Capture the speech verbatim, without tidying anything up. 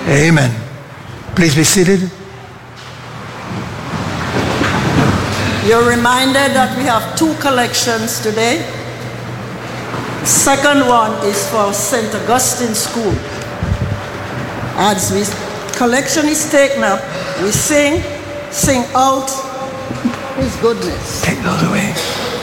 Amen. Please be seated. You're reminded that we have two collections today. Second one is for Saint Augustine School. As we collection is taken up, we sing, sing out His goodness. Take those away.